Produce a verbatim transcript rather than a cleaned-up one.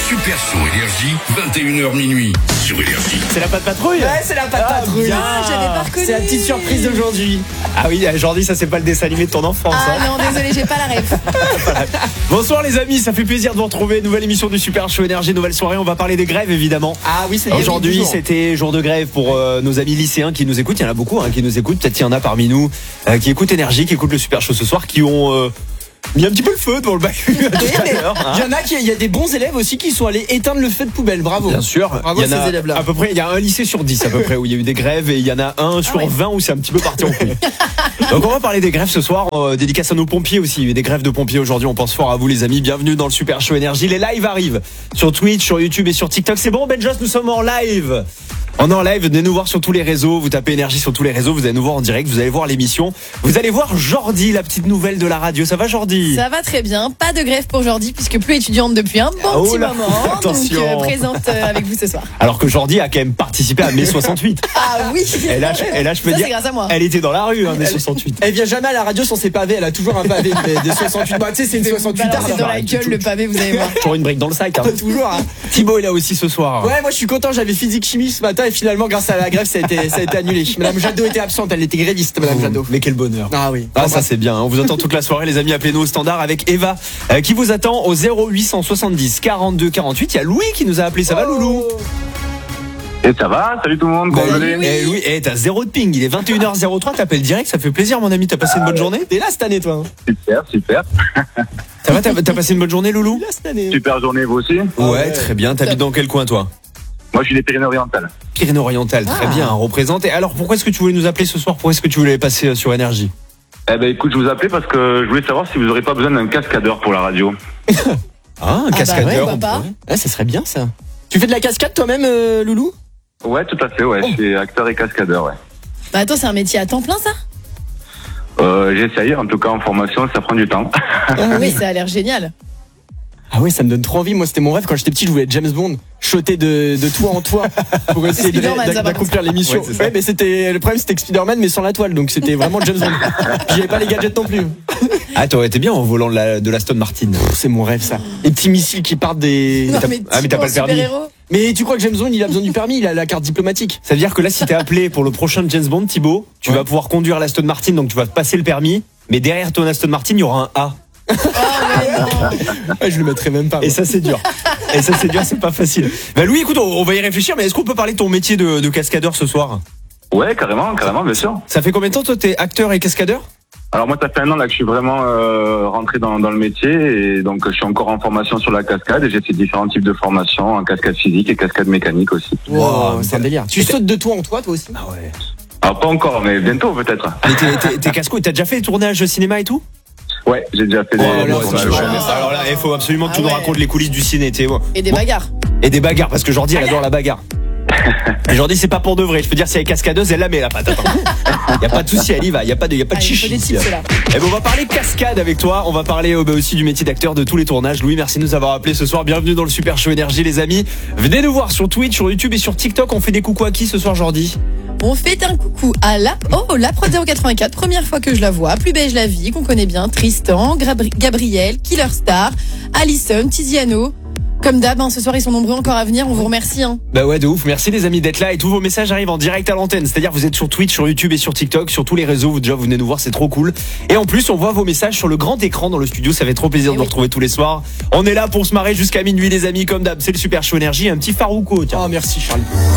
Super Show Énergie, vingt et une heures minuit sur Énergie. C'est la patte patrouille. Ouais, c'est la patte patrouille. Ah, j'avais pas reconnu. C'est la petite surprise d'aujourd'hui. Ah oui, aujourd'hui, ça c'est pas le dessin animé de ton enfance. Ah hein. non, désolé, j'ai pas la ref. Bonsoir les amis, ça fait plaisir de vous retrouver. Nouvelle émission du Super Show Énergie, nouvelle soirée. On va parler des grèves évidemment. Ah oui, c'est Aujourd'hui, toujours. c'était jour de grève pour euh, nos amis lycéens qui nous écoutent. Il y en a beaucoup hein, qui nous écoutent. Peut-être qu'il y en a parmi nous euh, qui écoutent Énergie, qui écoutent le Super Show ce soir, qui ont euh, mis un petit peu le feu devant le bac. Oui, mais il y en a qui, il y a des bons élèves aussi qui sont allés éteindre le feu de poubelle. Bravo. Bien sûr, Bravo il y en à ces a élèves-là. à peu près, il y a un lycée sur dix à peu près où il y a eu des grèves et il y en a un sur ouais. vingt où c'est un petit peu parti en couille. Donc on va parler des grèves ce soir, euh, dédicace à nos pompiers aussi. Il y a eu des grèves de pompiers aujourd'hui, on pense fort à vous les amis. Bienvenue dans le Super Show Énergie. Les lives arrivent sur Twitch, sur YouTube et sur TikTok. C'est bon Benjos, nous sommes en live. On est en live, venez nous voir sur tous les réseaux, vous tapez Énergie sur tous les réseaux, vous allez nous voir en direct, vous allez voir l'émission. Vous allez voir Jordi, la petite nouvelle de la radio. Ça va Jordi? Ça va très bien, pas de grève pour aujourd'hui puisque plus étudiante depuis un bon Oh petit là, moment. attention. Donc euh, présente euh, avec vous ce soir. Alors que Jordi a quand même participé à mai soixante-huit. Ah oui. Et là, je, et là, je peux Ça, dire, c'est grâce à moi. elle était dans la rue, hein, mai soixante-huit. Elle vient jamais à la radio sans ses pavés. Elle a toujours un pavé mais des soixante-huit. Bah, tu sais, c'est une soixante-huit Balance tard. dans la gueule le pavé, vous allez voir. Toujours une brique dans le sac. Hein. Toujours. Hein. Thibaut est là aussi ce soir. Ouais, moi je suis content. J'avais physique chimie ce matin et finalement, grâce à la grève, ça a été, ça a été annulé. Madame Jadot était absente. Elle était gréviste, Madame Jadot. Mais quel bonheur. Ah oui. Ah ça c'est bien, on vous attend toute la soirée les amis, appelez-nous au standard avec Eva euh, qui vous attend au zéro huit cent soixante-dix quarante-deux quarante-huit. Il y a Louis qui nous a appelé, ça va Loulou? Et ça va, salut tout le monde, comment vous allez? Oui. Eh Louis, eh, t'as zéro de ping, il est vingt et une heures zéro trois, t'appelles direct, ça fait plaisir mon ami, t'as passé une bonne journée? T'es là cette année, toi. Hein. Super, super. Ça va, t'as, t'as passé une bonne journée Loulou? T'es là cette année. Super journée, vous aussi? Ouais, ouais. très bien, t'habites dans quel coin toi? Moi, je suis des Pyrénées-Orientales. Pyrénées-Orientales, très Ah. bien, représente. Et alors pourquoi est-ce que tu voulais nous appeler ce soir? Pourquoi est-ce que tu voulais passer euh, sur Énergie? Eh ben, écoute, je vous appelais parce que je voulais savoir si vous aurez pas besoin d'un cascadeur pour la radio. Ah, un bah cascadeur. ouais, on pourquoi pas. pourrait. Ouais, ça serait bien ça. Tu fais de la cascade toi-même, euh, Loulou? Ouais, tout à fait, ouais, je suis acteur et cascadeur, ouais. Bah attends, c'est un métier à temps plein ça? Euh, j'essaye, en tout cas en formation, ça prend du temps. Oui, ça a l'air génial. Ah ouais, ça me donne trop envie. Moi, c'était mon rêve quand j'étais petit. Je voulais être James Bond, shotter de, de toit en toit pour essayer de- Spider-Man, ça, par d'accomplir l'émission. Ouais, c'est ça. Ouais, mais c'était le problème, c'était que Spider-Man, mais sans la toile, donc c'était vraiment James Bond. Puis j'avais pas les gadgets non plus. Ah t'aurais été bien en volant de la, de la Aston Martin. Pff, C'est mon rêve, ça. Les petits missiles qui partent des. Non, t'as- mais ah, mais t'as Thibaut, pas le permis. super-héros. Mais tu crois que James Bond, il a besoin du permis? Il a la carte diplomatique. Ça veut dire que là, si t'es appelé pour le prochain James Bond, Thibaut, tu Ouais. vas pouvoir conduire l'Aston Martin, donc tu vas passer le permis, mais derrière ton Aston Martin, il y aura un A. Oh, mais non. Ouais, je le mettrais même pas. Et moi. ça, c'est dur. Et ça, c'est dur, c'est pas facile. Bah, Louis, écoute, on, on va y réfléchir, mais est-ce qu'on peut parler de ton métier de, de cascadeur ce soir? Ouais, carrément, carrément, bien sûr. Ça fait combien de temps, toi, t'es acteur et cascadeur? Alors moi, ça fait un an là que je suis vraiment euh, rentré dans, dans le métier et donc je suis encore en formation sur la cascade et j'ai fait différents types de formations, en cascade physique et cascade mécanique aussi. Wow, Wow, c'est un délire. Tu sautes de toi en toi, toi aussi? Ah ouais. Alors pas encore, mais bientôt peut-être. Mais t'es, t'es, t'es casse-couille, t'as déjà fait les tournages de cinéma et tout? Ouais, j'ai déjà fait des... Oh, des là, tournages, c'est ouais. chaud. Alors là, il faut absolument que Ah tu nous ouais. racontes les coulisses du ciné, t'es bon. Et des bagarres. Et des bagarres, parce que Jordi, elle adore la bagarre. Et Jordi, c'est pas pour de vrai. Je peux dire, si elle est cascadeuse, elle la met la patte. Il y a pas de souci, elle y va. Il y a pas de, y a pas de Ah, il faut chichi. des ici. tips là. Eh ben, on va parler cascade avec toi. On va parler euh, bah, aussi du métier d'acteur de tous les tournages. Louis, merci de nous avoir appelés ce soir. Bienvenue dans le Super Show Énergie, les amis. Venez nous voir sur Twitch, sur YouTube et sur TikTok. On fait des coucous à qui ce soir, Jordi? On fait un coucou à la oh la Prod zéro quatre-vingt-quatre, première fois que je la vois, Plus beige la vie, qu'on connaît bien, Tristan, Grabri- Gabriel, Killer Star, Alison, Tiziano. Comme d'hab, hein, ce soir ils sont nombreux encore à venir, on vous remercie. Hein. Bah ouais, de ouf. Merci les amis d'être là et tous vos messages arrivent en direct à l'antenne. C'est-à-dire vous êtes sur Twitch, sur YouTube et sur TikTok, sur tous les réseaux. Vous déjà vous venez nous voir, c'est trop cool. Et en plus, on voit vos messages sur le grand écran dans le studio. Ça fait trop plaisir Et de vous oui. retrouver tous les soirs. On est là pour se marrer jusqu'à minuit, les amis. Comme d'hab, c'est le Super Show Énergie. Un petit Farouko, tiens. Oh, merci, Charlie.